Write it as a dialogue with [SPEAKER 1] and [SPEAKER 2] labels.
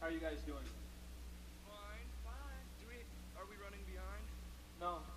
[SPEAKER 1] are you guys doing?
[SPEAKER 2] Fine. Are we running behind?
[SPEAKER 1] No,